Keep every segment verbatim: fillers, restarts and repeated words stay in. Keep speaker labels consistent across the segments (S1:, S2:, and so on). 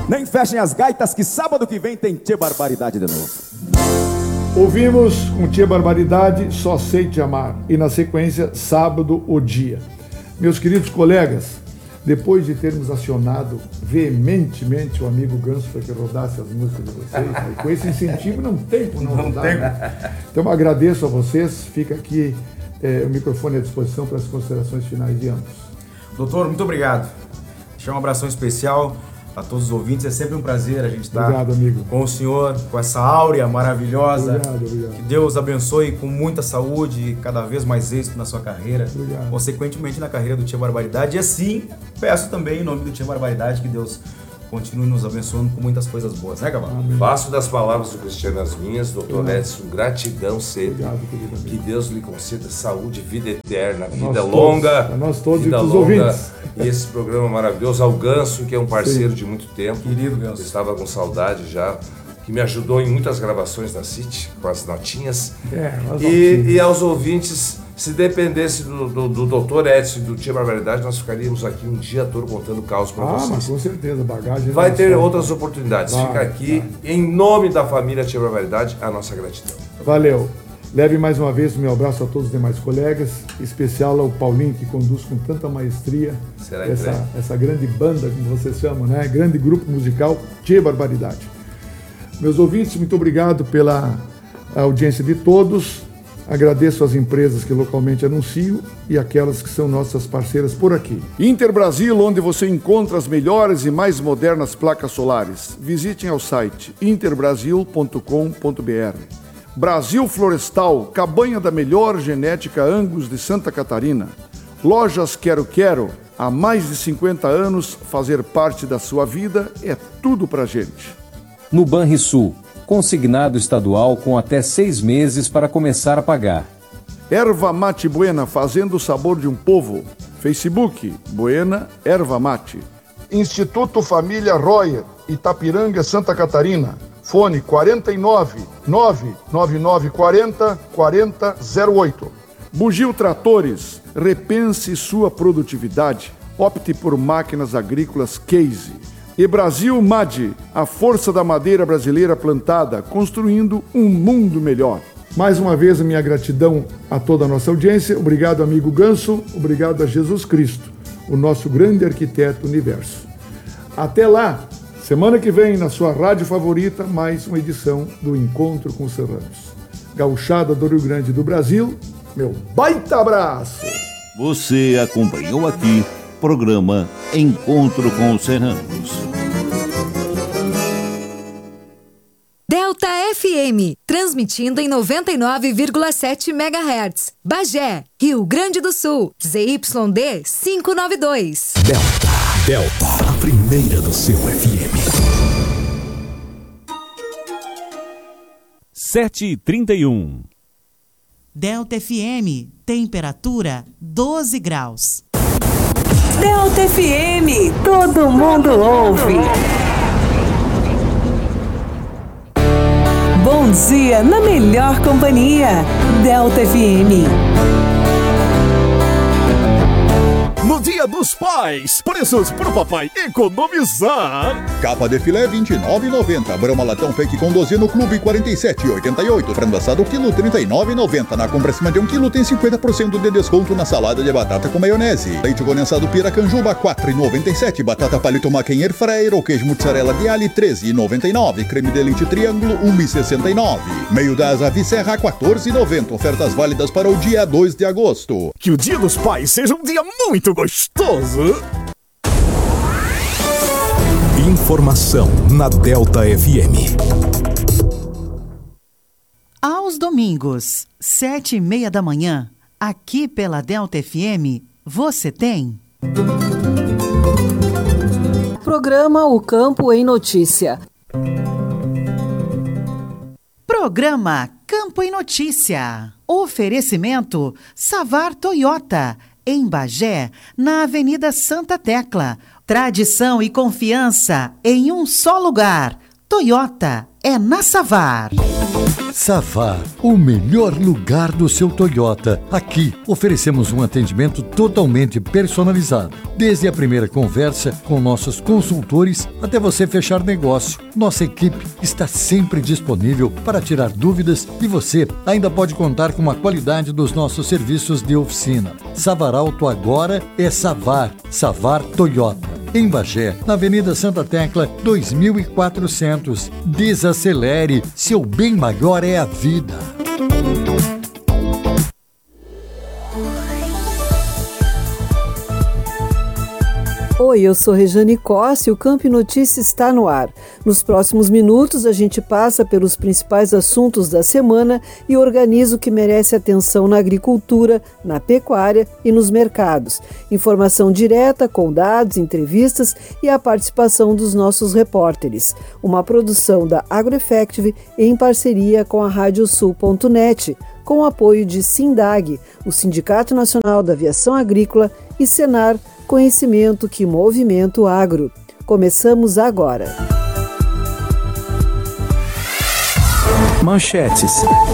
S1: Nem fechem as gaitas que sábado que vem tem Tchê Barbaridade de novo.
S2: Ouvimos com Tchê Barbaridade Só Sei Te Amar e na sequência Sábado o Dia. Meus queridos colegas, depois de termos acionado veementemente o amigo Ganso para que rodasse as músicas de vocês, né? Com esse incentivo não tem como não, não rodar. Tem. Né? Então agradeço a vocês, fica aqui é, o microfone à disposição para as considerações finais de ambos.
S3: Doutor, muito obrigado. Deixar um abração especial a todos os ouvintes, é sempre um prazer a gente estar
S2: obrigado, amigo.
S3: Com o senhor, com essa áurea maravilhosa.
S2: Obrigado, obrigado.
S3: Que Deus abençoe com muita saúde e cada vez mais êxito na sua carreira,
S2: obrigado.
S3: Consequentemente na carreira do Tchê Barbaridade. E assim, peço também em nome do Tchê Barbaridade que Deus continue nos abençoando com muitas coisas boas, né, Cavalo?
S4: Faço das palavras do Cristiano as minhas, doutor Edson, gratidão sempre.
S2: Obrigado, querido amigo.
S4: Que Deus lhe conceda saúde, vida eterna,
S2: a
S4: vida
S2: nós
S4: longa.
S2: Todos, a nós todos
S4: vida
S2: e os
S4: longa.
S2: ouvintes.
S4: E esse programa maravilhoso, ao Ganso, que é um parceiro
S2: Sim.
S4: de muito tempo.
S3: Querido Ganso.
S4: Eu estava com saudade já, que me ajudou em muitas gravações da City, com as notinhas.
S2: É, as
S4: e,
S2: notinhas.
S4: e aos ouvintes, se dependesse do, do, do doutor Edson e do Tchê Barbaridade, nós ficaríamos aqui um dia todo contando caos para
S2: ah,
S4: vocês.
S2: Mas com certeza, bagagem.
S4: Vai ter
S2: só.
S4: outras oportunidades.
S2: Vai,
S4: Fica aqui,
S2: vai.
S4: em nome da família Tchê Barbaridade, a nossa gratidão.
S2: Valeu. Leve mais uma vez o meu abraço a todos os demais colegas, em especial ao Paulinho, que conduz com tanta maestria essa, essa grande banda, como vocês chamam, né? Grande grupo musical, Tchê Barbaridade. Meus ouvintes, muito obrigado pela audiência de todos. Agradeço às empresas que localmente anunciam e aquelas que são nossas parceiras por aqui. Inter Brasil, onde você encontra as melhores e mais modernas placas solares. Visitem ao site inter brasil ponto com ponto b r. Brasil Florestal, cabanha da melhor genética Angus de Santa Catarina. Lojas Quero Quero, há mais de cinquenta anos, fazer parte da sua vida é tudo pra gente.
S5: No Banrisul, consignado estadual com até seis meses para começar a pagar.
S2: Erva Mate Buena, fazendo o sabor de um povo. Facebook, Buena Erva Mate. Instituto Família Royer, Itapiranga, Santa Catarina. Fone quarenta e nove, nove nove nove quarenta, quarenta zero oito. Bugio Tratores, repense sua produtividade. Opte por máquinas agrícolas Case. E Brasil M A D, a força da madeira brasileira plantada, construindo um mundo melhor. Mais uma vez a minha gratidão a toda a nossa audiência. Obrigado, amigo Ganso. Obrigado a Jesus Cristo, o nosso grande arquiteto do universo. Até lá! Semana que vem, na sua rádio favorita, mais uma edição do Encontro com os Serranos. Gauchada do Rio Grande do Brasil, meu baita abraço!
S6: Você acompanhou aqui o programa Encontro com os Serranos.
S7: Delta F M, transmitindo em noventa e nove vírgula sete megahertz. Bagé, Rio Grande do Sul, Z Y D quinhentos e noventa e dois.
S8: Delta, Delta, a primeira do seu F M.
S9: sete e trinta e um.
S10: Delta F M, temperatura doze graus.
S11: Delta F M, todo mundo ouve. Bom dia na melhor companhia. Delta F M.
S8: No Dia dos Pais, preços pro papai economizar.
S12: Capa de filé vinte e nove reais e noventa centavos. Brahma latão fake com doze no Clube quarenta e sete reais e oitenta e oito centavos. Frango assado quilo trinta e nove reais e noventa centavos. Na compra acima de um quilo tem cinquenta por cento de desconto na salada de batata com maionese. Leite condensado Piracanjuba quatro reais e noventa e sete centavos. Batata palito maquin air fryer ou queijo mozzarella de alho treze reais e noventa e nove centavos. Creme de leite triângulo um real e sessenta e nove centavos. Meio das Ave Serra quatorze reais e noventa centavos. Ofertas válidas para o dia dois de agosto.
S8: Que o Dia dos Pais seja um dia muito gostoso. Informação na Delta F M.
S10: Aos domingos, sete e meia da manhã, aqui pela Delta F M, você tem...
S11: Programa O Campo em Notícia.
S10: Programa Campo em Notícia. Oferecimento Savar Toyota, em Bagé, na Avenida Santa Tecla. Tradição e confiança em um só lugar. Toyota é na Savar.
S8: Savar, o melhor lugar do seu Toyota. Aqui oferecemos um atendimento totalmente personalizado. Desde a primeira conversa com nossos consultores até você fechar negócio. Nossa equipe está sempre disponível para tirar dúvidas e você ainda pode contar com a qualidade dos nossos serviços de oficina. Savar Auto agora é Savar. Savar Toyota. Em Bagé, na Avenida Santa Tecla, dois mil e quatrocentos. Desacelere, seu bem maior é a vida.
S9: Oi, eu sou Rejane Costa e o Campo Notícia está no ar. Nos próximos minutos a gente passa pelos principais assuntos da semana e organiza o que merece atenção na agricultura, na pecuária e nos mercados. Informação direta com dados, entrevistas e a participação dos nossos repórteres. Uma produção da AgroEffective em parceria com a Radiosul ponto net, com o apoio de SINDAG, o Sindicato Nacional da Aviação Agrícola, e Senar, conhecimento que movimenta o agro. Começamos agora.
S13: Manchetes.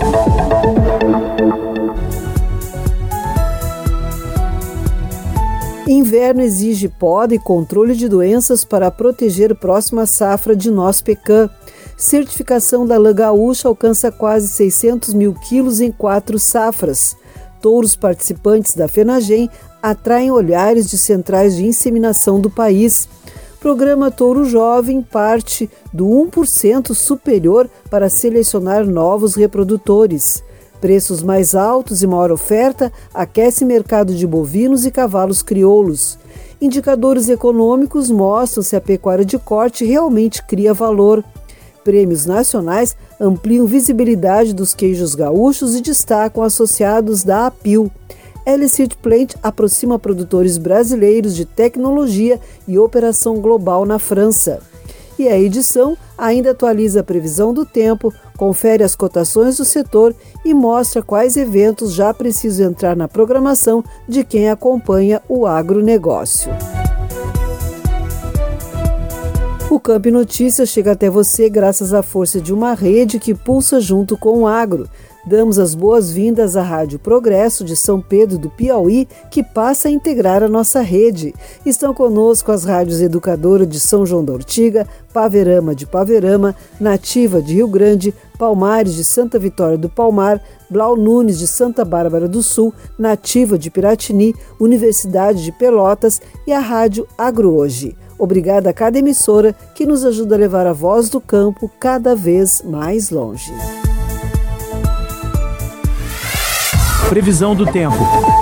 S9: Inverno exige poda e controle de doenças para proteger próxima safra de noz pecan. Certificação da lã gaúcha alcança quase seiscentos mil quilos em quatro safras. Touros participantes da FENAGEM atraem olhares de centrais de inseminação do país. Programa Touro Jovem parte do um por cento superior para selecionar novos reprodutores. Preços mais altos e maior oferta aquecem mercado de bovinos e cavalos crioulos. Indicadores econômicos mostram se a pecuária de corte realmente cria valor. Prêmios nacionais ampliam visibilidade dos queijos gaúchos e destacam associados da APIL. Elicit Plant aproxima produtores brasileiros de tecnologia e operação global na França. E a edição ainda atualiza a previsão do tempo, confere as cotações do setor e mostra quais eventos já precisam entrar na programação de quem acompanha o agronegócio. O Campo Notícias chega até você graças à força de uma rede que pulsa junto com o agro. Damos as boas-vindas à Rádio Progresso de São Pedro do Piauí, que passa a integrar a nossa rede. Estão conosco as rádios Educadora de São João da Ortiga, Paverama de Paverama, Nativa de Rio Grande, Palmares de Santa Vitória do Palmar, Blau Nunes de Santa Bárbara do Sul, Nativa de Piratini, Universidade de Pelotas e a Rádio Agro Hoje. Obrigada a cada emissora que nos ajuda a levar a voz do campo cada vez mais longe.
S13: Previsão do tempo.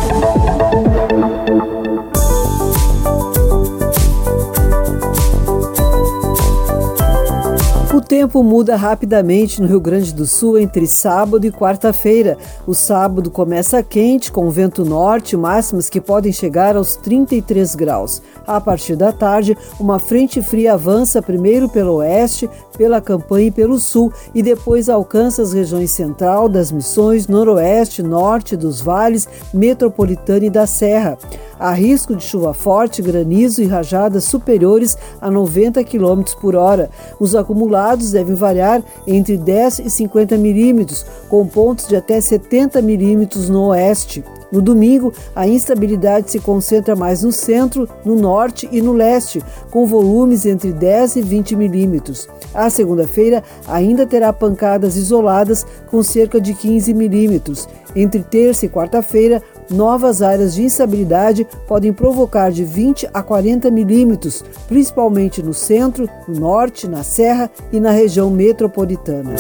S9: O tempo muda rapidamente no Rio Grande do Sul entre sábado e quarta-feira. O sábado começa quente, com vento norte, máximas que podem chegar aos trinta e três graus. A partir da tarde, uma frente fria avança primeiro pelo oeste, pela Campanha e pelo sul, e depois alcança as regiões central, das Missões, noroeste, norte, dos vales, metropolitana e da Serra. Há risco de chuva forte, granizo e rajadas superiores a noventa quilômetros por hora. Os acumulados devem variar entre dez e cinquenta milímetros, com pontos de até setenta milímetros no oeste. No domingo, a instabilidade se concentra mais no centro, no norte e no leste, com volumes entre dez e vinte milímetros. A segunda-feira ainda terá pancadas isoladas com cerca de quinze milímetros. Entre terça e quarta-feira, novas áreas de instabilidade podem provocar de vinte a quarenta milímetros, principalmente no centro, no norte, na Serra e na região metropolitana.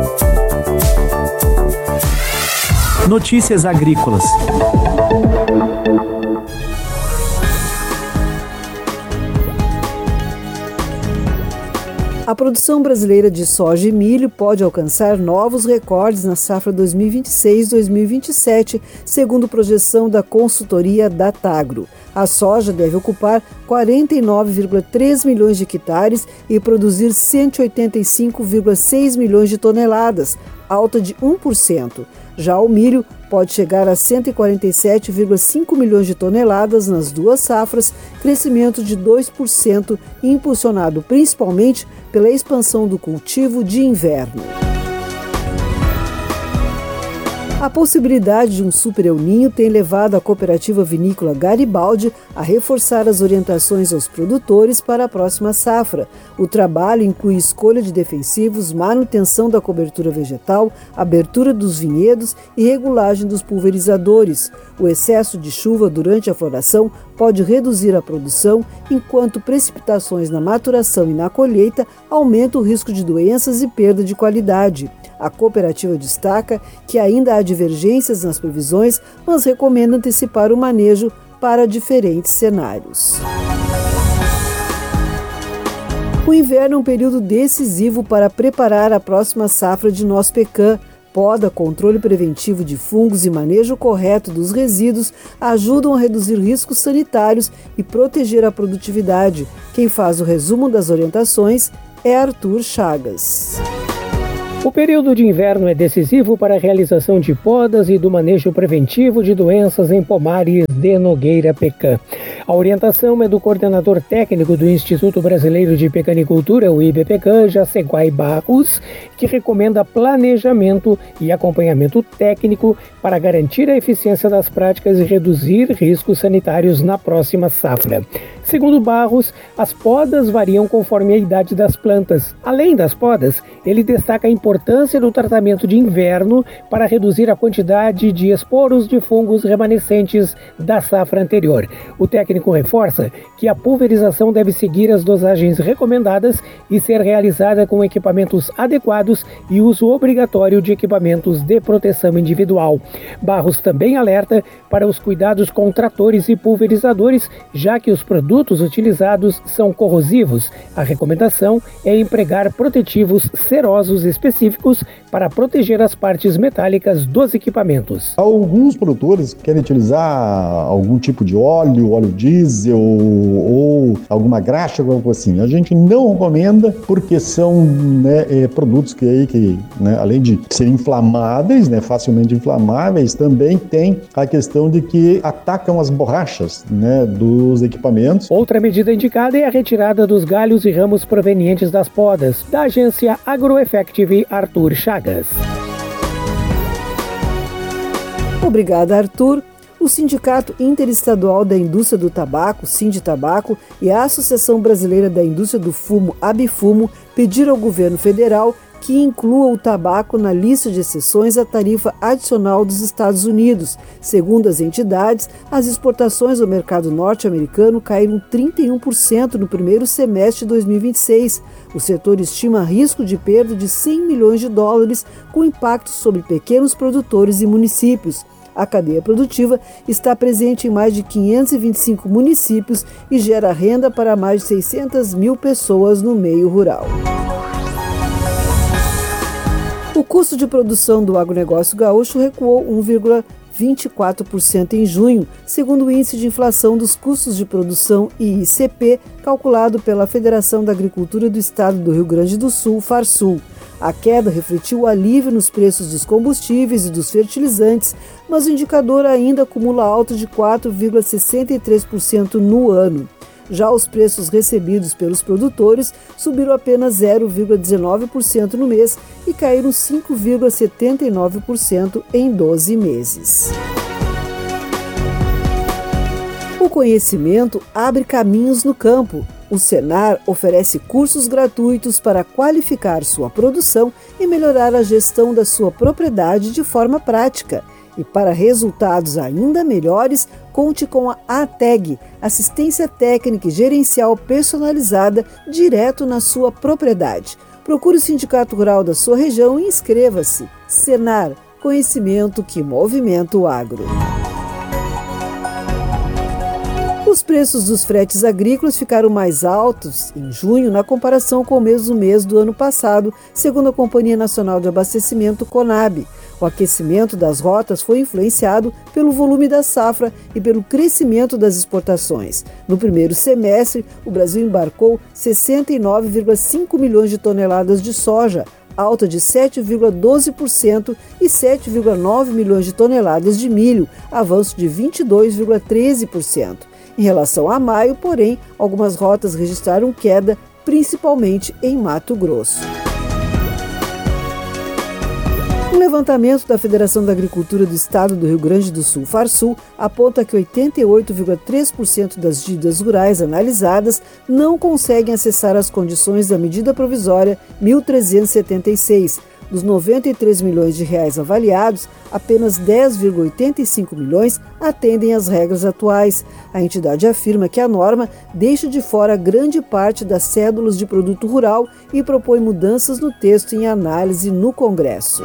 S13: Notícias agrícolas.
S9: A produção brasileira de soja e milho pode alcançar novos recordes na safra dois mil e vinte e seis dois mil e vinte e sete, segundo projeção da consultoria Datagro. A soja deve ocupar quarenta e nove vírgula três milhões de hectares e produzir cento e oitenta e cinco vírgula seis milhões de toneladas, alta de um por cento. Já o milho pode chegar a cento e quarenta e sete vírgula cinco milhões de toneladas nas duas safras, crescimento de dois por cento, impulsionado principalmente pela expansão do cultivo de inverno. A possibilidade de um super El Niño tem levado a cooperativa vinícola Garibaldi a reforçar as orientações aos produtores para a próxima safra. O trabalho inclui escolha de defensivos, manutenção da cobertura vegetal, abertura dos vinhedos e regulagem dos pulverizadores. O excesso de chuva durante a floração pode reduzir a produção, enquanto precipitações na maturação e na colheita aumentam o risco de doenças e perda de qualidade. A cooperativa destaca que ainda há divergências nas previsões, mas recomenda antecipar o manejo para diferentes cenários. O inverno é um período decisivo para preparar a próxima safra de noz pecan. Poda, controle preventivo de fungos e manejo correto dos resíduos ajudam a reduzir riscos sanitários e proteger a produtividade. Quem faz o resumo das orientações é Arthur Chagas.
S13: O período de inverno é decisivo para a realização de podas e do manejo preventivo de doenças em pomares de Nogueira Pecan. A orientação é do coordenador técnico do Instituto Brasileiro de Pecanicultura, o I B Pecan, Jaceguai Barros, que recomenda planejamento e acompanhamento técnico para garantir a eficiência das práticas e reduzir riscos sanitários na próxima safra. Segundo Barros, as podas variam conforme a idade das plantas. Além das podas, ele destaca a importância do tratamento de inverno para reduzir a quantidade de esporos de fungos remanescentes da safra anterior. O técnico reforça que a pulverização deve seguir as dosagens recomendadas e ser realizada com equipamentos adequados e uso obrigatório de equipamentos de proteção individual. Barros também alerta para os cuidados com tratores e pulverizadores, já que os produtos utilizados são corrosivos. A recomendação é empregar protetivos cerosos específicos para proteger as partes metálicas dos equipamentos.
S14: Alguns produtores querem utilizar algum tipo de óleo, óleo diesel ou alguma graxa, algo assim. A gente não recomenda porque são né, é, produtos que, aí, que né, além de serem inflamáveis, né, facilmente inflamáveis, também tem a questão de que atacam as borrachas né, dos equipamentos.
S13: Outra medida indicada é a retirada dos galhos e ramos provenientes das podas. Da agência AgroEffective, Arthur Chagas.
S9: Obrigada, Arthur. O Sindicato Interestadual da Indústria do Tabaco, Sinditabaco, e a Associação Brasileira da Indústria do Fumo, Abifumo, pediram ao governo federal que inclua o tabaco na lista de exceções à tarifa adicional dos Estados Unidos. Segundo as entidades, as exportações ao mercado norte-americano caíram trinta e um por cento no primeiro semestre de dois mil e vinte e seis. O setor estima risco de perda de cem milhões de dólares, com impacto sobre pequenos produtores e municípios. A cadeia produtiva está presente em mais de quinhentos e vinte e cinco municípios e gera renda para mais de seiscentas mil pessoas no meio rural. O custo de produção do agronegócio gaúcho recuou um vírgula vinte e quatro por cento em junho, segundo o Índice de Inflação dos Custos de Produção I I C P, calculado pela Federação da Agricultura do Estado do Rio Grande do Sul, Farsul. A queda refletiu o alívio nos preços dos combustíveis e dos fertilizantes, mas o indicador ainda acumula alta de quatro vírgula sessenta e três por cento no ano. Já os preços recebidos pelos produtores subiram apenas zero vírgula dezenove por cento no mês e caíram cinco vírgula setenta e nove por cento em doze meses. O conhecimento abre caminhos no campo. O Senar oferece cursos gratuitos para qualificar sua produção e melhorar a gestão da sua propriedade de forma prática. E para resultados ainda melhores, conte com a ATEG, assistência técnica e gerencial personalizada direto na sua propriedade. Procure o Sindicato Rural da sua região e inscreva-se. Senar, conhecimento que movimenta o agro. Os preços dos fretes agrícolas ficaram mais altos em junho na comparação com o mesmo mês do ano passado, segundo a Companhia Nacional de Abastecimento, Conab. O aquecimento das rotas foi influenciado pelo volume da safra e pelo crescimento das exportações. No primeiro semestre, o Brasil embarcou sessenta e nove vírgula cinco milhões de toneladas de soja, alta de sete vírgula doze por cento, e sete vírgula nove milhões de toneladas de milho, avanço de vinte e dois vírgula treze por cento. Em relação a maio, porém, algumas rotas registraram queda, principalmente em Mato Grosso. Um levantamento da Federação da Agricultura do Estado do Rio Grande do Sul, Farsul, aponta que oitenta e oito vírgula três por cento das dívidas rurais analisadas não conseguem acessar as condições da medida provisória mil trezentos e setenta e seis. Dos noventa e três milhões de reais avaliados, apenas dez vírgula oitenta e cinco milhões atendem às regras atuais. A entidade afirma que a norma deixa de fora grande parte das cédulas de produto rural e propõe mudanças no texto em análise no Congresso.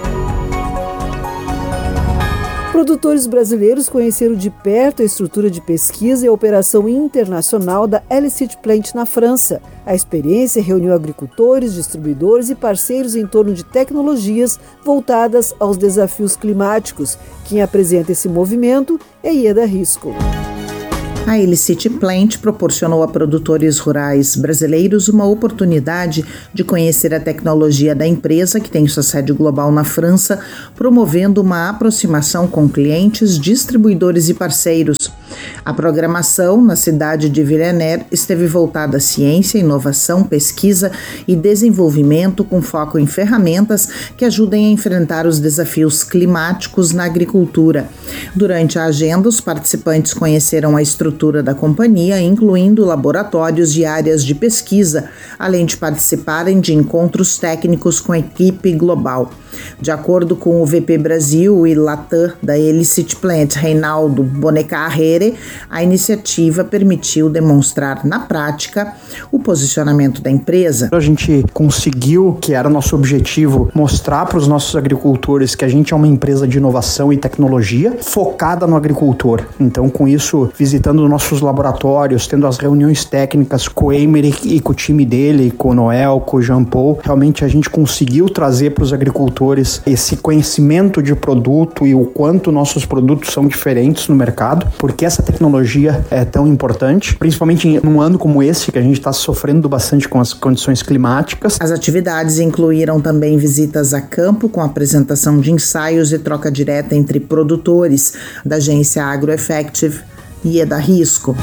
S9: Produtores brasileiros conheceram de perto a estrutura de pesquisa e a operação internacional da Elicit Plant na França. A experiência reuniu agricultores, distribuidores e parceiros em torno de tecnologias voltadas aos desafios climáticos. Quem apresenta esse movimento é Ieda Risco.
S15: A Elicit Plant proporcionou a produtores rurais brasileiros uma oportunidade de conhecer a tecnologia da empresa, que tem sua sede global na França, promovendo uma aproximação com clientes, distribuidores e parceiros. A programação na cidade de Villeneuve esteve voltada à ciência, inovação, pesquisa e desenvolvimento, com foco em ferramentas que ajudem a enfrentar os desafios climáticos na agricultura. Durante a agenda, os participantes conheceram a estrutura da companhia, incluindo laboratórios e áreas de pesquisa, além de participarem de encontros técnicos com a equipe global. De acordo com o V P Brasil e Latam da Elicit Plant, Reinaldo Bonecarrere, a iniciativa permitiu demonstrar na prática o posicionamento da empresa.
S16: A gente conseguiu, que era nosso objetivo, mostrar para os nossos agricultores que a gente é uma empresa de inovação e tecnologia focada no agricultor. Então, com isso, visitando nossos laboratórios, tendo as reuniões técnicas com o Emerick e com o time dele, com o Noel, com o Jean Paul, realmente a gente conseguiu trazer para os agricultores esse conhecimento de produto e o quanto nossos produtos são diferentes no mercado, porque essa tecnologia é tão importante, principalmente em um ano como esse, que a gente está sofrendo bastante com as condições climáticas.
S15: As atividades incluíram também visitas a campo, com apresentação de ensaios e troca direta entre produtores da agência AgroEffective e Ieda Risco.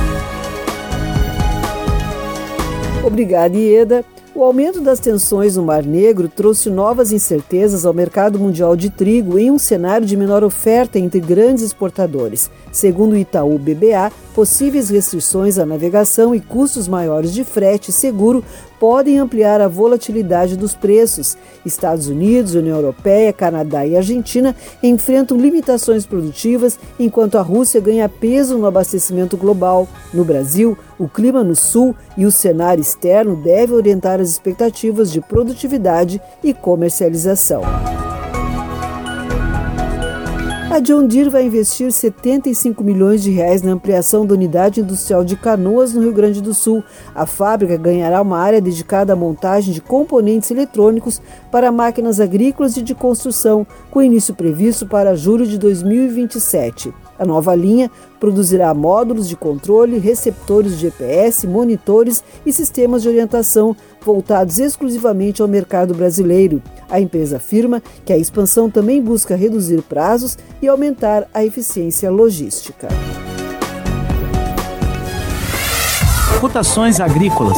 S9: Obrigada, Ieda. O aumento das tensões no Mar Negro trouxe novas incertezas ao mercado mundial de trigo em um cenário de menor oferta entre grandes exportadores. Segundo o Itaú B B A, possíveis restrições à navegação e custos maiores de frete e seguro podem ampliar a volatilidade dos preços. Estados Unidos, União Europeia, Canadá e Argentina enfrentam limitações produtivas, enquanto a Rússia ganha peso no abastecimento global. No Brasil, o clima no sul e o cenário externo devem orientar as expectativas de produtividade e comercialização. A John Deere vai investir setenta e cinco milhões de reais na ampliação da unidade industrial de Canoas, no Rio Grande do Sul. A fábrica ganhará uma área dedicada à montagem de componentes eletrônicos para máquinas agrícolas e de construção, com início previsto para julho de dois mil e vinte e sete. A nova linha produzirá módulos de controle, receptores de G P S, monitores e sistemas de orientação voltados exclusivamente ao mercado brasileiro. A empresa afirma que a expansão também busca reduzir prazos e aumentar a eficiência logística.
S17: Cotações agrícolas.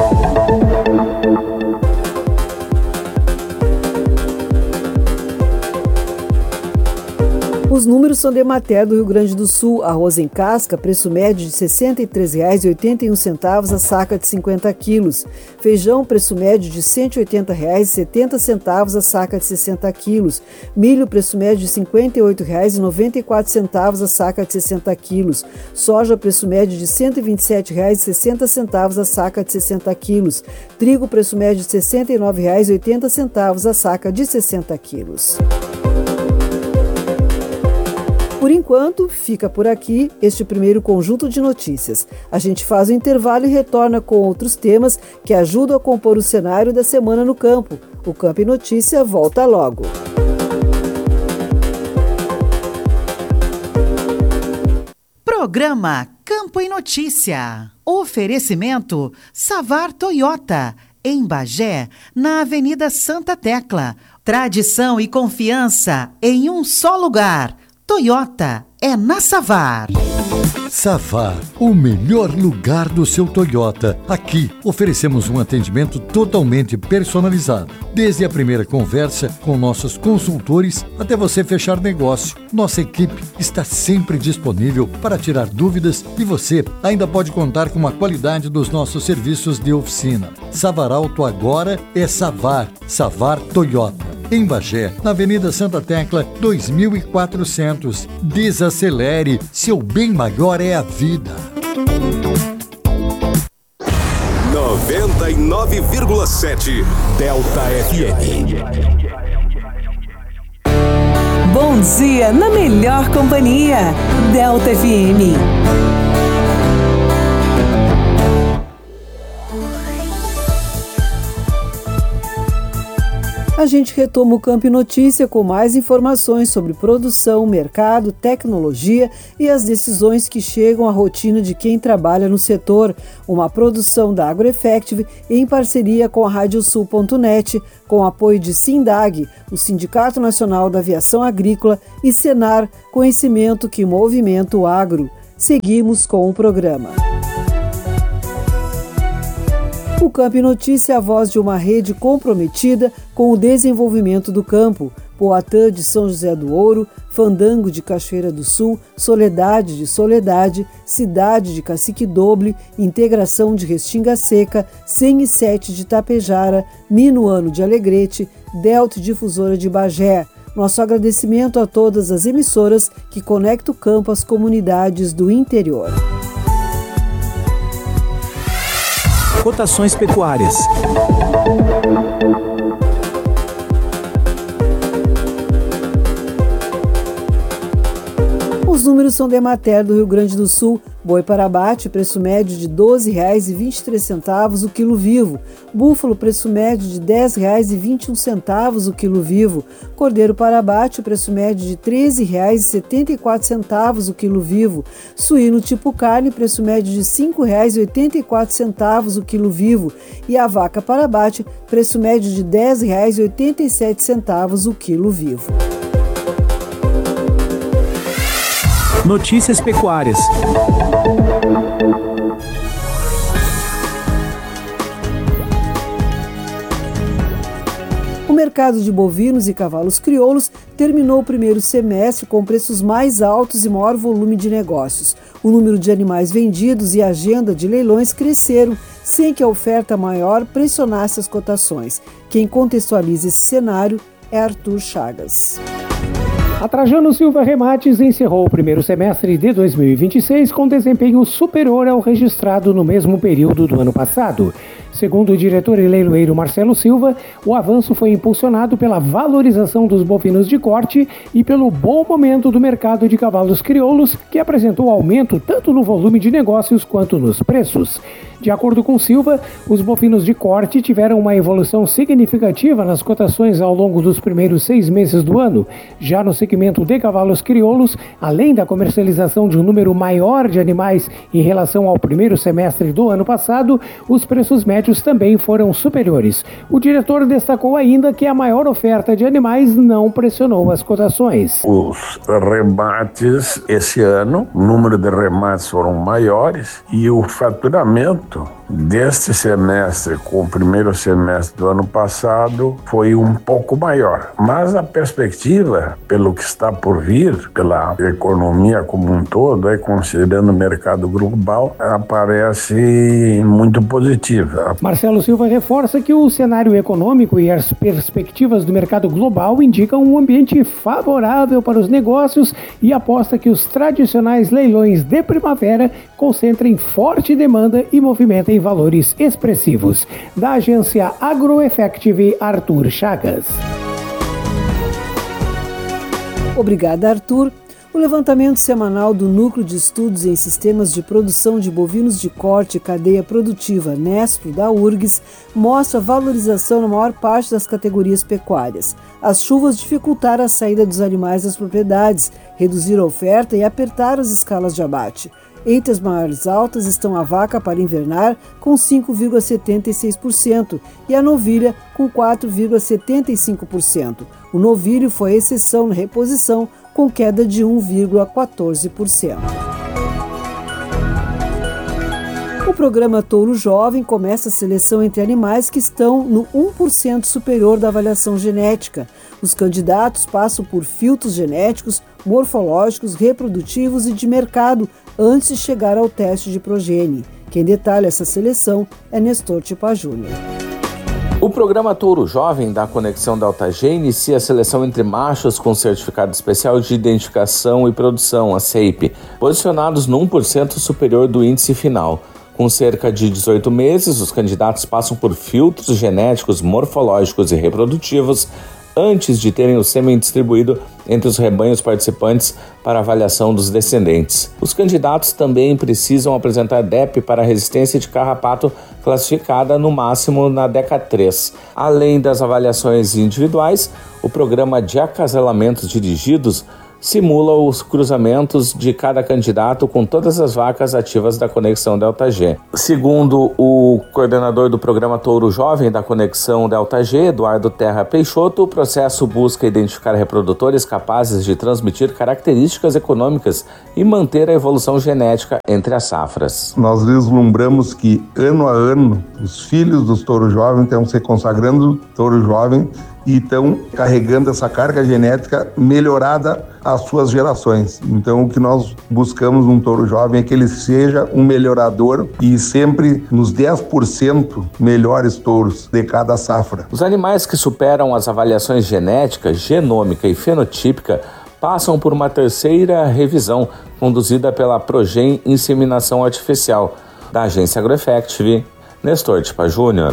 S9: Os números são de Emater do Rio Grande do Sul. Arroz em casca, preço médio de sessenta e três reais e oitenta e um centavos a saca de cinquenta quilos. Feijão, preço médio de cento e oitenta reais e setenta centavos a saca de sessenta quilos. Milho, preço médio de cinquenta e oito reais e noventa e quatro centavos a saca de sessenta quilos. Soja, preço médio de cento e vinte e sete reais e sessenta centavos a saca de sessenta quilos. Trigo, preço médio de sessenta e nove reais e oitenta centavos a saca de sessenta quilos. Por enquanto, fica por aqui este primeiro conjunto de notícias. A gente faz o intervalo e retorna com outros temas que ajudam a compor o cenário da semana no campo. O Campo e Notícia volta logo.
S10: Programa Campo e Notícia. Oferecimento Savar Toyota, em Bagé, na Avenida Santa Tecla. Tradição e confiança em um só lugar. Toyota é na Savar.
S8: Savar, o melhor lugar do seu Toyota. Aqui oferecemos um atendimento totalmente personalizado. Desde a primeira conversa com nossos consultores até você fechar negócio. Nossa equipe está sempre disponível para tirar dúvidas e você ainda pode contar com a qualidade dos nossos serviços de oficina. Savar Auto agora é Savar. Savar Toyota. Em Bagé, na Avenida Santa Tecla, dois mil e quatrocentos. Desacelere, seu bem maior é a vida.
S17: noventa e nove vírgula sete Delta F M.
S11: Bom dia na melhor companhia. Delta F M.
S9: A gente retoma o Campo e Notícia com mais informações sobre produção, mercado, tecnologia e as decisões que chegam à rotina de quem trabalha no setor. Uma produção da AgroEffective em parceria com a Radiosul ponto net, com apoio de Sindag, o Sindicato Nacional da Aviação Agrícola, e Senar, conhecimento que movimenta o agro. Seguimos com o programa. O Campo e Notícia é a voz de uma rede comprometida com o desenvolvimento do campo. Poatã de São José do Ouro, Fandango de Cachoeira do Sul, Soledade de Soledade, Cidade de Cacique Doble, Integração de Restinga Seca, cem e sete de Tapejara, Minuano de Alegrete, Delta Difusora de Bagé. Nosso agradecimento a todas as emissoras que conectam o campo às comunidades do interior.
S18: Cotações pecuárias.
S9: Os números são da Emater do Rio Grande do Sul. Boi para abate, preço médio de doze reais e vinte e três centavos o quilo vivo. Búfalo, preço médio de dez reais e vinte e um centavos o quilo vivo. Cordeiro para abate, preço médio de treze reais e setenta e quatro centavos o quilo vivo. Suíno tipo carne, preço médio de cinco reais e oitenta e quatro centavos o quilo vivo. E a vaca para abate, preço médio de dez reais e oitenta e sete centavos o quilo vivo.
S18: Notícias pecuárias.
S9: O mercado de bovinos e cavalos crioulos terminou o primeiro semestre com preços mais altos e maior volume de negócios. O número de animais vendidos e a agenda de leilões cresceram, sem que a oferta maior pressionasse as cotações. Quem contextualiza esse cenário é Arthur Chagas.
S13: A Trajano Silva Remates encerrou o primeiro semestre de dois mil e vinte e seis com desempenho superior ao registrado no mesmo período do ano passado. Segundo o diretor e leiloeiro Marcelo Silva, o avanço foi impulsionado pela valorização dos bovinos de corte e pelo bom momento do mercado de cavalos crioulos, que apresentou aumento tanto no volume de negócios quanto nos preços. De acordo com Silva, os bovinos de corte tiveram uma evolução significativa nas cotações ao longo dos primeiros seis meses do ano. Já no segmento de cavalos crioulos, além da comercialização de um número maior de animais em relação ao primeiro semestre do ano passado, os preços médios também foram superiores. O diretor destacou ainda que a maior oferta de animais não pressionou as cotações.
S19: Os remates esse ano, o número de remates foram maiores e o faturamento deste semestre com o primeiro semestre do ano passado foi um pouco maior. Mas a perspectiva, pelo que está por vir, pela economia como um todo, aí, considerando o mercado global, aparece muito positiva.
S13: Marcelo Silva reforça que o cenário econômico e as perspectivas do mercado global indicam um ambiente favorável para os negócios e aposta que os tradicionais leilões de primavera concentrem forte demanda e movimentem valores expressivos. Da agência AgroEffective, Arthur Chagas.
S9: Obrigada, Arthur. O levantamento semanal do Núcleo de Estudos em Sistemas de Produção de Bovinos de Corte e Cadeia Produtiva Nespro da U R G S mostra valorização na maior parte das categorias pecuárias. As chuvas dificultaram a saída dos animais das propriedades, reduziram a oferta e apertaram as escalas de abate. Entre as maiores altas estão a vaca para invernar, com cinco vírgula setenta e seis por cento, e a novilha, com quatro vírgula setenta e cinco por cento. O novilho foi a exceção na reposição, com queda de um vírgula quatorze por cento. O programa Touro Jovem começa a seleção entre animais que estão no um por cento superior da avaliação genética. Os candidatos passam por filtros genéticos, morfológicos, reprodutivos e de mercado antes de chegar ao teste de progênie. Quem detalha essa seleção é Nestor Tipa Júnior.
S20: O programa Touro Jovem da Conexão Delta G inicia a seleção entre machos com certificado especial de identificação e produção, a C E I P, posicionados no um por cento superior do índice final. Com cerca de dezoito meses, os candidatos passam por filtros genéticos, morfológicos e reprodutivos antes de terem o sêmen distribuído entre os rebanhos participantes para avaliação dos descendentes. Os candidatos também precisam apresentar D E P para resistência de carrapato classificada no máximo na década três. Além das avaliações individuais, o programa de acasalamentos dirigidos simula os cruzamentos de cada candidato com todas as vacas ativas da Conexão Delta G. Segundo o coordenador do programa Touro Jovem da Conexão Delta G, Eduardo Terra Peixoto, o processo busca identificar reprodutores capazes de transmitir características econômicas e manter a evolução genética entre as safras.
S21: Nós vislumbramos que, ano a ano, os filhos dos touros jovens estão se consagrando touro jovem e estão carregando essa carga genética melhorada às suas gerações. Então, o que nós buscamos num touro jovem é que ele seja um melhorador e sempre nos dez por cento melhores touros de cada safra.
S20: Os animais que superam as avaliações genética, genômica e fenotípica passam por uma terceira revisão, conduzida pela Progem Inseminação Artificial, da agência Agroeffective, Nestor Tipa Júnior.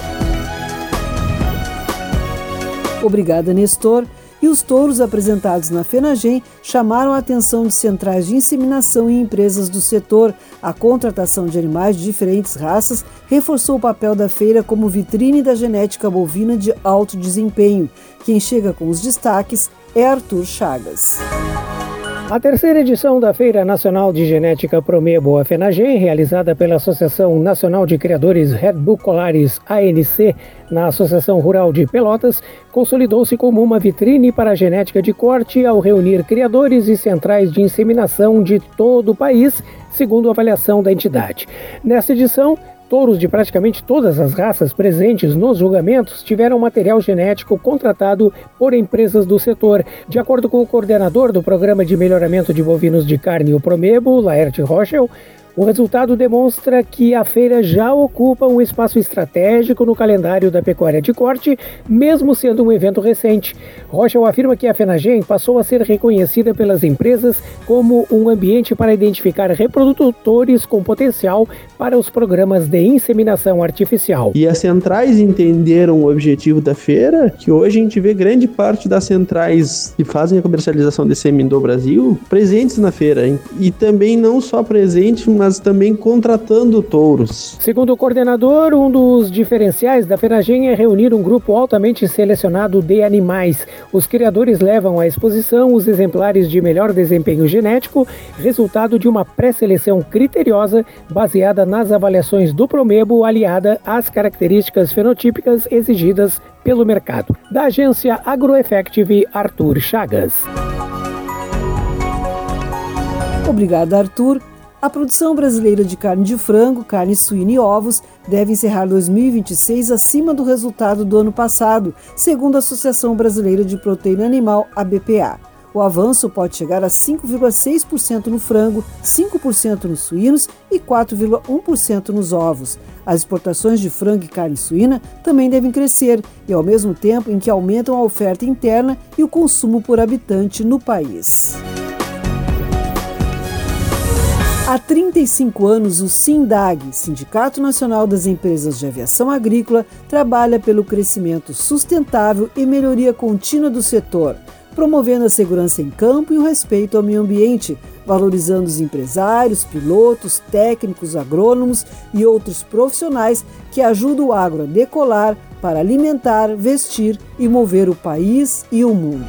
S9: Obrigada, Nestor. E os touros apresentados na FenaGen chamaram a atenção de centrais de inseminação e empresas do setor. A contratação de animais de diferentes raças reforçou o papel da feira como vitrine da genética bovina de alto desempenho. Quem chega com os destaques é Arthur Chagas.
S13: A terceira edição da Feira Nacional de Genética Promebo, a FenaGen, realizada pela Associação Nacional de Criadores Redbucolares, A N C, na Associação Rural de Pelotas, consolidou-se como uma vitrine para a genética de corte ao reunir criadores e centrais de inseminação de todo o país, segundo a avaliação da entidade. Nesta edição, touros de praticamente todas as raças presentes nos julgamentos tiveram material genético contratado por empresas do setor. De acordo com o coordenador do Programa de Melhoramento de Bovinos de Carne, o Promebo, Laerte Rochel, o resultado demonstra que a feira já ocupa um espaço estratégico no calendário da pecuária de corte, mesmo sendo um evento recente. Rochel afirma que a FenaGen passou a ser reconhecida pelas empresas como um ambiente para identificar reprodutores com potencial para os programas de inseminação artificial.
S22: E as centrais entenderam o objetivo da feira, que hoje a gente vê grande parte das centrais que fazem a comercialização de sêmen do Brasil presentes na feira. E também não só presentes, mas também contratando touros.
S13: Segundo o coordenador, um dos diferenciais da FenaGen é reunir um grupo altamente selecionado de animais. Os criadores levam à exposição os exemplares de melhor desempenho genético, resultado de uma pré-seleção criteriosa baseada nas avaliações do Promebo, aliada às características fenotípicas exigidas pelo mercado. Da agência Agroeffective, Arthur Chagas.
S9: Obrigada, Arthur. A produção brasileira de carne de frango, carne suína e ovos deve encerrar dois mil e vinte e seis acima do resultado do ano passado, segundo a Associação Brasileira de Proteína Animal, A B P A. O avanço pode chegar a cinco vírgula seis por cento no frango, cinco por cento nos suínos e quatro vírgula um por cento nos ovos. As exportações de frango e carne suína também devem crescer, e ao mesmo tempo em que aumentam a oferta interna e o consumo por habitante no país. Há trinta e cinco anos, o SINDAG, Sindicato Nacional das Empresas de Aviação Agrícola, trabalha pelo crescimento sustentável e melhoria contínua do setor. promovendo a segurança em campo e o respeito ao meio ambiente, valorizando os empresários, pilotos, técnicos, agrônomos e outros profissionais que ajudam o agro a decolar para alimentar, vestir e mover o país e o mundo.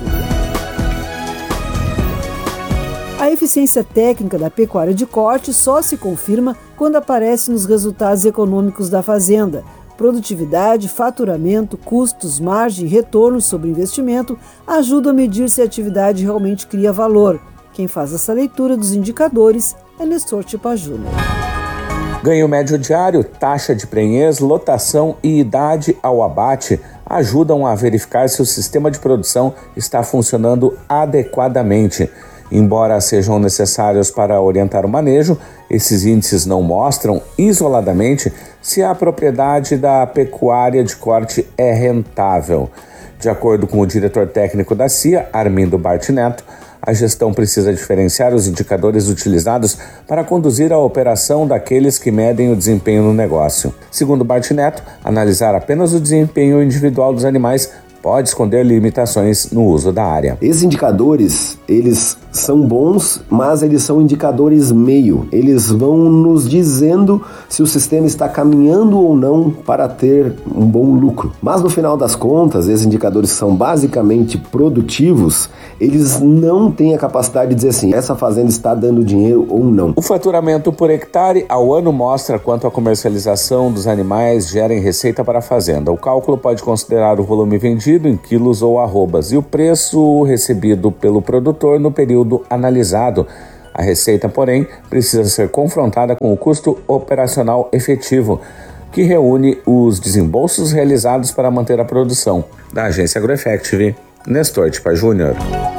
S9: A eficiência técnica da pecuária de corte só se confirma quando aparece nos resultados econômicos da fazenda. Produtividade, faturamento, custos, margem e retorno sobre investimento ajudam a medir se a atividade realmente cria valor. Quem faz essa leitura dos indicadores é Nestor Tipa Júnior.
S20: Ganho médio diário, taxa de prenhez, lotação e idade ao abate ajudam a verificar se o sistema de produção está funcionando adequadamente. Embora sejam necessários para orientar o manejo, esses índices não mostram, isoladamente, se a propriedade da pecuária de corte é rentável. De acordo com o diretor técnico da C I A, Armindo Bart Neto, a gestão precisa diferenciar os indicadores utilizados para conduzir a operação daqueles que medem o desempenho no negócio. Segundo Bart Neto, analisar apenas o desempenho individual dos animais pode esconder limitações no uso da área.
S1: Esses indicadores, eles são bons, mas eles são indicadores meio. Eles vão nos dizendo se o sistema está caminhando ou não para ter um bom lucro. Mas no final das contas, esses indicadores são basicamente produtivos, eles não têm a capacidade de dizer assim, essa fazenda está dando dinheiro ou não.
S20: O faturamento por hectare ao ano mostra quanto a comercialização dos animais gera em receita para a fazenda. O cálculo pode considerar o volume vendido em quilos ou arrobas e o preço recebido pelo produtor no período analisado. A receita, porém, precisa ser confrontada com o custo operacional efetivo, que reúne os desembolsos realizados para manter a produção. Da agência AgroEffective, Nestor Tipa Júnior.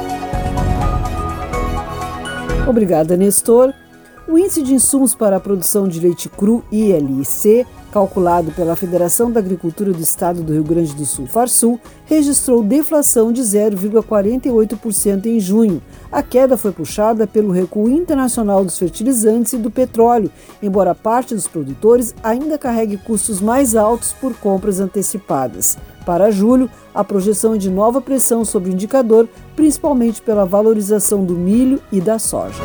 S9: Obrigada, Nestor. O Índice de Insumos para a Produção de Leite Cru, I L I C, calculado pela Federação da Agricultura do Estado do Rio Grande do Sul, Farsul, registrou deflação de zero vírgula quarenta e oito por cento em junho. A queda foi puxada pelo recuo internacional dos fertilizantes e do petróleo, embora parte dos produtores ainda carregue custos mais altos por compras antecipadas. Para julho, a projeção é de nova pressão sobre o indicador, principalmente pela valorização do milho e da soja.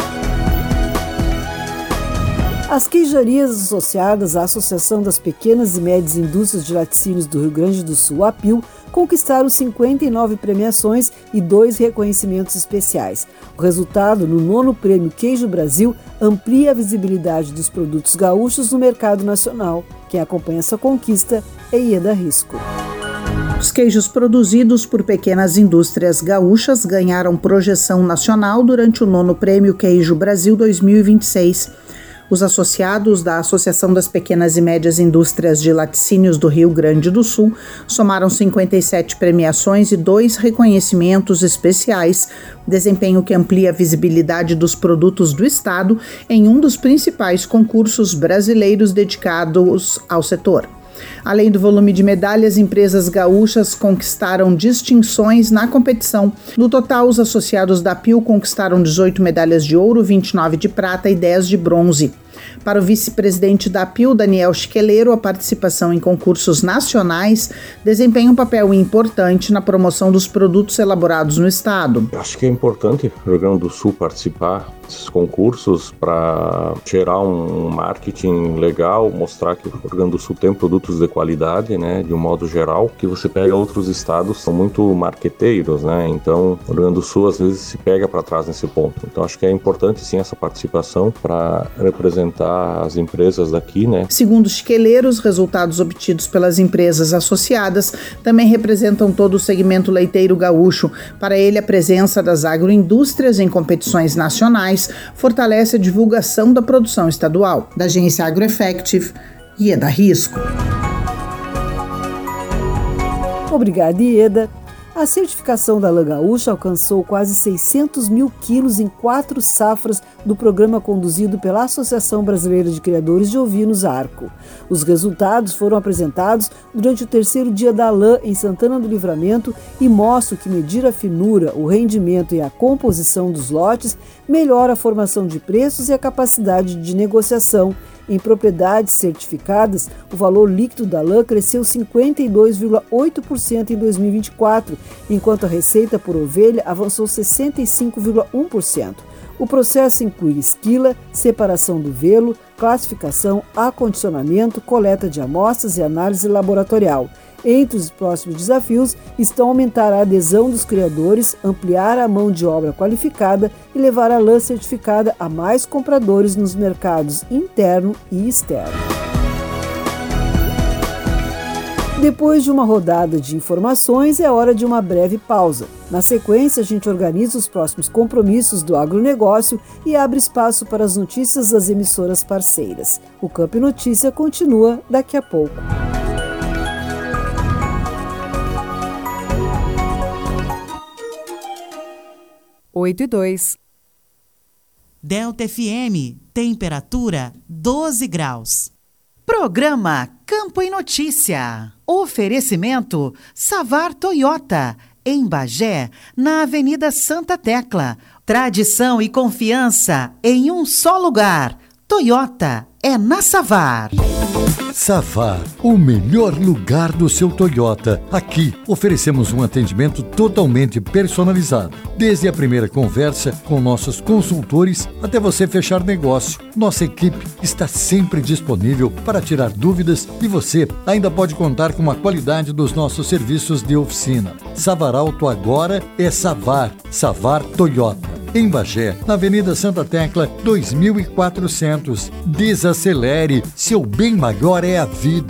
S9: As queijarias associadas à Associação das Pequenas e Médias Indústrias de Laticínios do Rio Grande do Sul, A P I L, conquistaram cinquenta e nove premiações e dois reconhecimentos especiais. O resultado, no nono Prêmio Queijo Brasil, amplia a visibilidade dos produtos gaúchos no mercado nacional. Quem acompanha essa conquista é Ieda Risco.
S15: Os queijos produzidos por pequenas indústrias gaúchas ganharam projeção nacional durante o nono Prêmio Queijo Brasil dois mil e vinte e seis. Os associados da Associação das Pequenas e Médias Indústrias de Laticínios do Rio Grande do Sul somaram cinquenta e sete premiações e dois reconhecimentos especiais, desempenho que amplia a visibilidade dos produtos do Estado em um dos principais concursos brasileiros dedicados ao setor. Além do volume de medalhas, empresas gaúchas conquistaram distinções na competição. No total, os associados da P I L conquistaram dezoito medalhas de ouro, vinte e nove de prata e dez de bronze. Para o vice-presidente da P I L, Daniel Chiqueleiro, a participação em concursos nacionais desempenha um papel importante na promoção dos produtos elaborados no estado.
S3: Acho que é importante o Rio Grande do Sul participar desses concursos para gerar um marketing legal, mostrar que o Rio Grande do Sul tem produtos de qualidade, né, de um modo geral, que você pega outros estados, são muito marqueteiros, né, então o Rio Grande do Sul às vezes se pega para trás nesse ponto. Então acho que é importante sim essa participação para representar as empresas daqui, né.
S15: Segundo Chiqueleiro, os resultados obtidos pelas empresas associadas também representam todo o segmento leiteiro gaúcho. Para ele, a presença das agroindústrias em competições nacionais fortalece a divulgação da produção estadual. Da agência AgroEffective, Ieda Risco.
S9: Obrigada, Ieda. A certificação da lã gaúcha alcançou quase seiscentos mil quilos em quatro safras do programa conduzido pela Associação Brasileira de Criadores de Ovinos, ARCO. Os resultados foram apresentados durante o terceiro dia da lã em Santana do Livramento e mostram que medir a finura, o rendimento e a composição dos lotes melhora a formação de preços e a capacidade de negociação, Em propriedades certificadas, o valor líquido da lã cresceu cinquenta e dois vírgula oito por cento em dois mil e vinte e quatro, enquanto a receita por ovelha avançou sessenta e cinco vírgula um por cento. O processo inclui esquila, separação do velo, classificação, acondicionamento, coleta de amostras e análise laboratorial. Entre os próximos desafios estão aumentar a adesão dos criadores, ampliar a mão de obra qualificada e levar a lã certificada a mais compradores nos mercados interno e externo. Depois de uma rodada de informações, é hora de uma breve pausa. Na sequência, a gente organiza os próximos compromissos do agronegócio e abre espaço para as notícias das emissoras parceiras. O Campo Notícia continua daqui a pouco.
S7: oito e dois.
S10: Delta F M, temperatura doze graus. Programa Campo e Notícia. Oferecimento Savar Toyota, em Bagé, na Avenida Santa Tecla. Tradição e confiança em um só lugar. Toyota é na Savar.
S8: Savar, o melhor lugar do seu Toyota. Aqui oferecemos um atendimento totalmente personalizado. Desde a primeira conversa com nossos consultores até você fechar negócio. Nossa equipe está sempre disponível para tirar dúvidas e você ainda pode contar com a qualidade dos nossos serviços de oficina. Savar Auto agora é Savar. Savar Toyota. Em Bagé, na Avenida Santa Tecla, dois mil e quatrocentos. Desacelere, seu bem maior é a vida.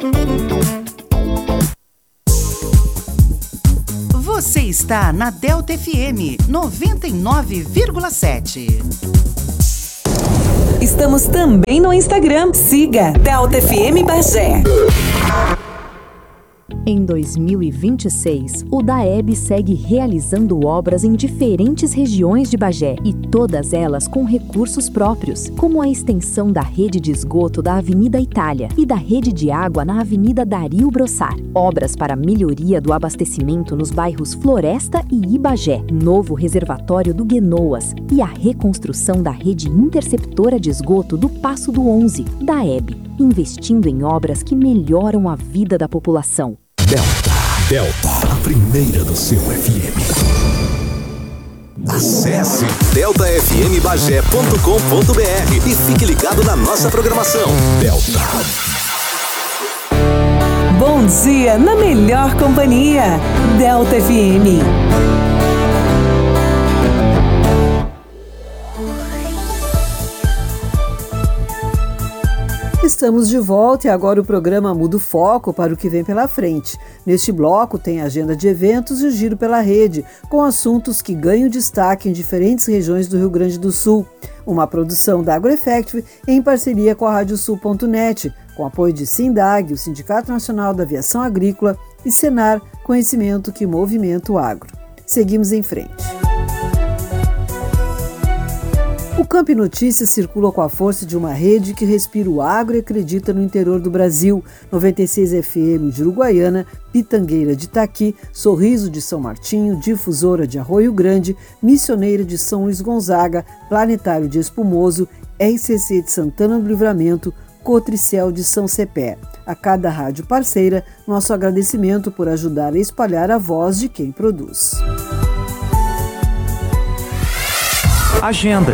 S10: Você está na Delta F M noventa e nove vírgula sete.
S11: Estamos também no Instagram. Siga Delta F M Bagé.
S4: Em dois mil e vinte e seis, o DAEB segue realizando obras em diferentes regiões de Bagé e todas elas com recursos próprios, como a extensão da rede de esgoto da Avenida Itália e da rede de água na Avenida Dario Brossar. Obras para melhoria do abastecimento nos bairros Floresta e Ibagé, novo reservatório do Guenoas e a reconstrução da rede interceptora de esgoto do Passo do onze, DAEB, investindo em obras que melhoram a vida da população.
S17: Delta, Delta, a primeira do seu F M. Acesse delta f m bagé ponto com ponto b r e fique ligado na nossa programação. Delta.
S11: Bom dia na melhor companhia. Delta F M.
S9: Estamos de volta e agora o programa muda o foco para o que vem pela frente. Neste bloco tem a agenda de eventos e o giro pela rede, com assuntos que ganham destaque em diferentes regiões do Rio Grande do Sul. Uma produção da AgroEffective em parceria com a radiosul ponto net, com apoio de Sindag, o Sindicato Nacional da Aviação Agrícola, e Senar, conhecimento que movimenta o agro. Seguimos em frente. O Campo Notícias circula com a força de uma rede que respira o agro e acredita no interior do Brasil. noventa e seis F M de Uruguaiana, Pitangueira de Itaqui, Sorriso de São Martinho, Difusora de Arroio Grande, Missioneira de São Luís Gonzaga, Planetário de Espumoso, R C C de Santana do Livramento, Cotricel de São Cepé. A cada rádio parceira, nosso agradecimento por ajudar a espalhar a voz de quem produz.
S18: Agenda.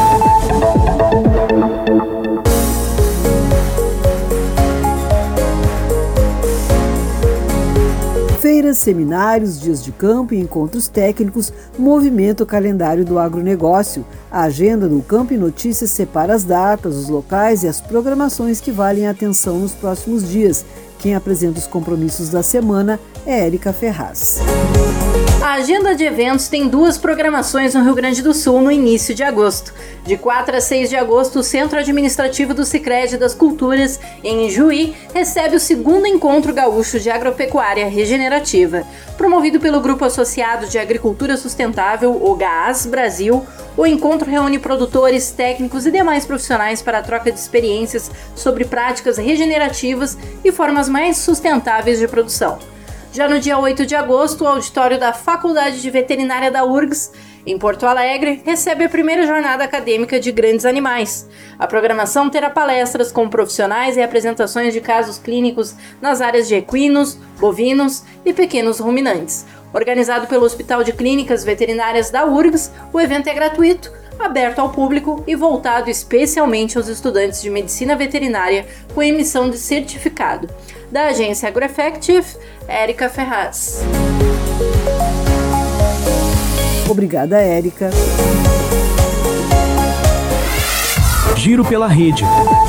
S9: Feiras, seminários, dias de campo e encontros técnicos movimentam o calendário do agronegócio. A agenda do Campo e Notícias separa as datas, os locais e as programações que valem a atenção nos próximos dias. Quem apresenta os compromissos da semana é Érica Ferraz.
S5: A agenda de eventos tem duas programações no Rio Grande do Sul no início de agosto. De quatro a seis de agosto, o Centro Administrativo do Sicredi das Culturas, em Juí, recebe o segundo Encontro Gaúcho de Agropecuária Regenerativa. Promovido pelo Grupo Associado de Agricultura Sustentável, o GAAS Brasil, o encontro reúne produtores, técnicos e demais profissionais para a troca de experiências sobre práticas regenerativas e formas mais sustentáveis de produção. Já no dia oito de agosto, o auditório da Faculdade de Veterinária da U R G S Em Porto Alegre, recebe a primeira jornada acadêmica de Grandes Animais. A programação terá palestras com profissionais e apresentações de casos clínicos nas áreas de equinos, bovinos e pequenos ruminantes. Organizado pelo Hospital de Clínicas Veterinárias da U R G S, o evento é gratuito, aberto ao público e voltado especialmente aos estudantes de medicina veterinária com emissão de certificado. Da agência AgroEffective, Érica Ferraz.
S9: Obrigada, Érica.
S18: Giro pela Rede.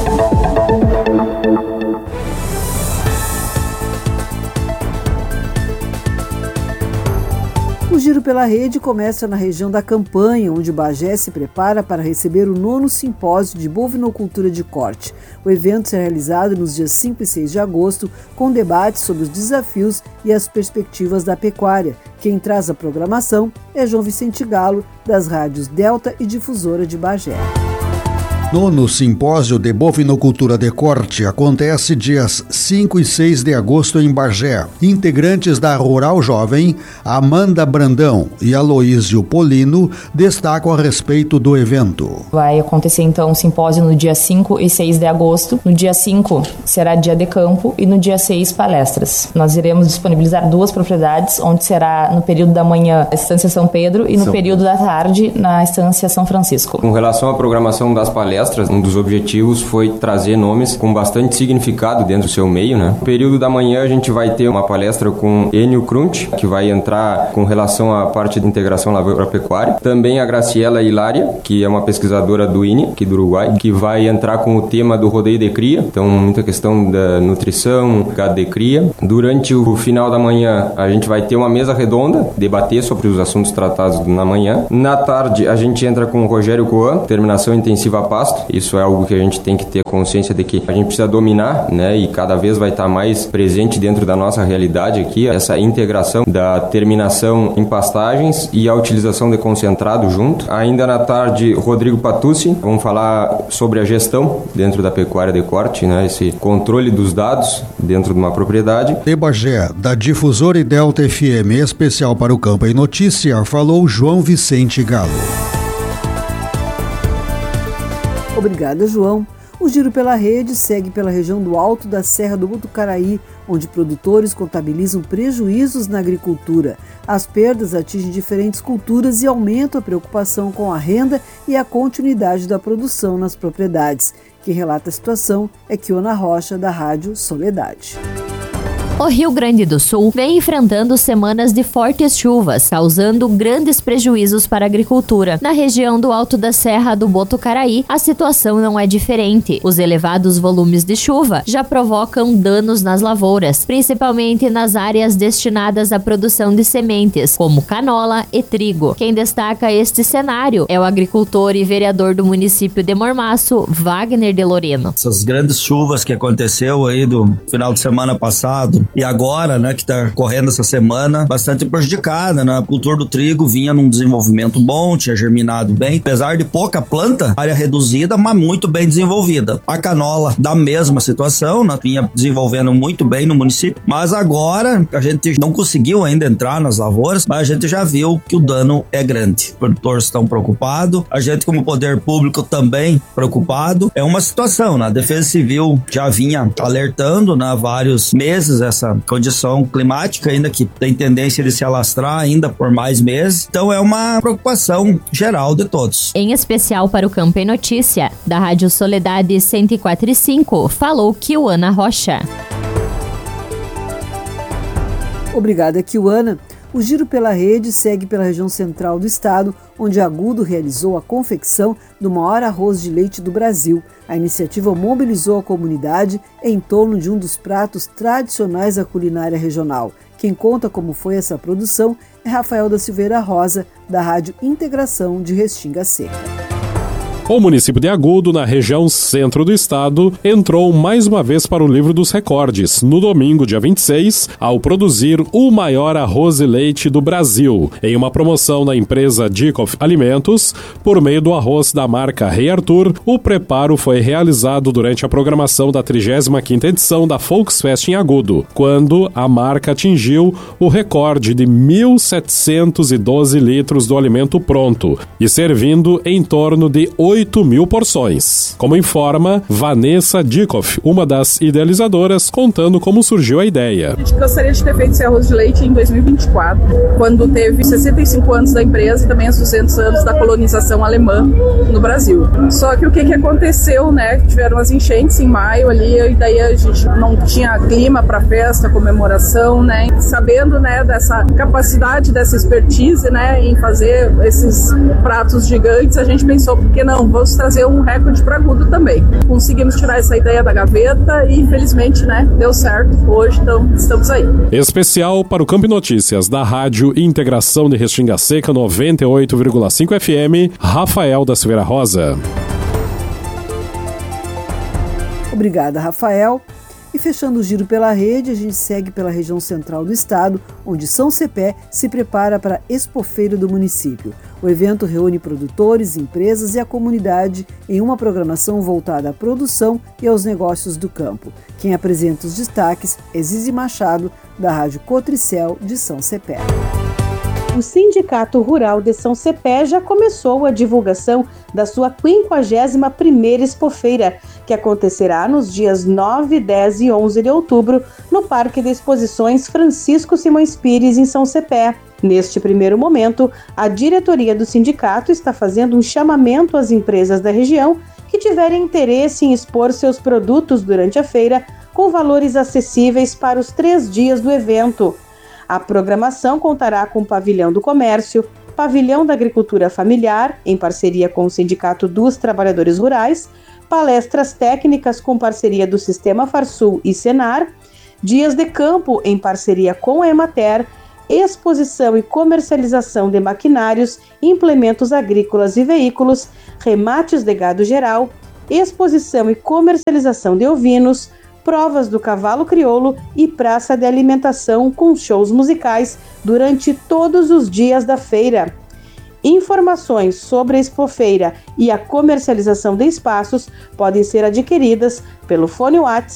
S9: O Giro pela Rede começa na região da Campanha, onde Bagé se prepara para receber o nono simpósio de bovinocultura de corte. O evento será realizado nos dias cinco e seis de agosto, com debates sobre os desafios e as perspectivas da pecuária. Quem traz a programação é João Vicente Galo, das rádios Delta e Difusora de Bagé.
S2: Nono Simpósio de Bovinocultura de Corte acontece dias cinco e seis de agosto em Bagé. Integrantes da Rural Jovem, Amanda Brandão e Aloísio Polino, destacam a respeito do evento.
S6: Vai acontecer então um simpósio no dia cinco e seis de agosto. No dia cinco será dia de campo e no dia seis palestras. Nós iremos disponibilizar duas propriedades, onde será no período da manhã a Estância São Pedro e no São... período da tarde na Estância São Francisco.
S23: Com relação à programação das palestras, um dos objetivos foi trazer nomes com bastante significado dentro do seu meio, né? No período da manhã a gente vai ter uma palestra com Enio Crunt, que vai entrar com relação à parte de integração lavoura-pecuária. Também a Graciela Hilária, que é uma pesquisadora do I N E, aqui do Uruguai, que vai entrar com o tema do rodeio de cria, então muita questão da nutrição, gado de cria. Durante o final da manhã a gente vai ter uma mesa redonda, debater sobre os assuntos tratados na manhã. Na tarde a gente entra com o Rogério Coan, terminação intensiva a pasto. Isso é algo que a gente tem que ter consciência de que a gente precisa dominar, né? E cada vez vai estar mais presente dentro da nossa realidade aqui, essa integração da terminação em pastagens e a utilização de concentrado junto. Ainda na tarde, Rodrigo Patucci, vamos falar sobre a gestão dentro da pecuária de corte, né? Esse controle dos dados dentro de uma propriedade.
S2: De Bagé, da Difusora e Delta F M, especial para o Campo e Notícia, falou João Vicente Galo.
S9: Obrigada, João. O Giro pela Rede segue pela região do Alto da Serra do Botucaraí, onde produtores contabilizam prejuízos na agricultura. As perdas atingem diferentes culturas e aumentam a preocupação com a renda e a continuidade da produção nas propriedades. Quem relata a situação é Kiona Rocha, da Rádio Soledade.
S24: O Rio Grande do Sul vem enfrentando semanas de fortes chuvas, causando grandes prejuízos para a agricultura. Na região do Alto da Serra do Botucaraí, a situação não é diferente. Os elevados volumes de chuva já provocam danos nas lavouras, principalmente nas áreas destinadas à produção de sementes, como canola e trigo. Quem destaca este cenário é o agricultor e vereador do município de Mormaço, Wagner de Loreno.
S25: Essas grandes chuvas que aconteceu aí do final de semana passado, e agora, né, que tá correndo essa semana, bastante prejudicada, né? A cultura do trigo vinha num desenvolvimento bom, tinha germinado bem, apesar de pouca planta, área reduzida, mas muito bem desenvolvida. A canola, da mesma situação, né? Vinha desenvolvendo muito bem no município, mas agora a gente não conseguiu ainda entrar nas lavouras, mas a gente já viu que o dano é grande. Os produtores estão preocupados, a gente como poder público também preocupado. É uma situação, né? A Defesa Civil já vinha alertando, né, há vários meses essa condição climática, ainda que tem tendência de se alastrar ainda por mais meses. Então é uma preocupação geral de todos.
S24: Em especial para o Campo e Notícia, da Rádio Soledade cento e quatro e cinco, falou Kiwana Rocha.
S9: Obrigada, Kiwana. O Giro pela Rede segue pela região central do estado, onde Agudo realizou a confecção do maior arroz de leite do Brasil. A iniciativa mobilizou a comunidade em torno de um dos pratos tradicionais da culinária regional. Quem conta como foi essa produção é Rafael da Silveira Rosa, da Rádio Integração de Restinga Seca.
S12: O município de Agudo, na região centro do estado, entrou mais uma vez para o livro dos recordes, no domingo, dia vinte e seis, ao produzir o maior arroz e leite do Brasil, em uma promoção da empresa Dikoff Alimentos. Por meio do arroz da marca Rei Arthur, o preparo foi realizado durante a programação da trigésima quinta edição da Volksfest em Agudo, quando a marca atingiu o recorde de mil setecentos e doze litros do alimento pronto e servindo em torno de oito mil porções. Como informa Vanessa Dikoff, uma das idealizadoras, contando como surgiu a ideia.
S14: A gente gostaria de ter feito esse arroz de leite em dois mil e vinte e quatro, quando teve sessenta e cinco anos da empresa e também os duzentos anos da colonização alemã no Brasil. Só que o que, que aconteceu, né? Tiveram as enchentes em maio ali, e daí a gente não tinha clima para festa, comemoração, né? Sabendo, né, dessa capacidade, dessa expertise, né, em fazer esses pratos gigantes, a gente pensou, por que não? Vamos trazer um recorde para Agudo também. Conseguimos tirar essa ideia da gaveta e, infelizmente, né, deu certo. Hoje, então, estamos aí.
S12: Especial para o Campo Notícias da Rádio Integração de Restinga Seca noventa e oito vírgula cinco F M, Rafael da Silveira Rosa.
S9: Obrigada, Rafael. E fechando o giro pela rede, a gente segue pela região central do estado, onde São Cepé se prepara para a Expofeira do município. O evento reúne produtores, empresas e a comunidade em uma programação voltada à produção e aos negócios do campo. Quem apresenta os destaques é Zizi Machado, da Rádio Cotricel de São Cepé.
S16: O Sindicato Rural de São Cepé já começou a divulgação da sua quinquagésima primeira Expofeira, que acontecerá nos dias nove, dez e onze de outubro no Parque de Exposições Francisco Simões Pires, em São Cepé. Neste primeiro momento, a diretoria do sindicato está fazendo um chamamento às empresas da região que tiverem interesse em expor seus produtos durante a feira com valores acessíveis para os três dias do evento. A programação contará com o Pavilhão do Comércio, Pavilhão da Agricultura Familiar, em parceria com o Sindicato dos Trabalhadores Rurais, palestras técnicas com parceria do Sistema Farsul e Senar, dias de campo em parceria com a Emater, exposição e comercialização de maquinários, implementos agrícolas e veículos, remates de gado geral, exposição e comercialização de ovinos, provas do cavalo crioulo e praça de alimentação com shows musicais durante todos os dias da feira. Informações sobre a Expofeira e a comercialização de espaços podem ser adquiridas pelo fone WhatsApp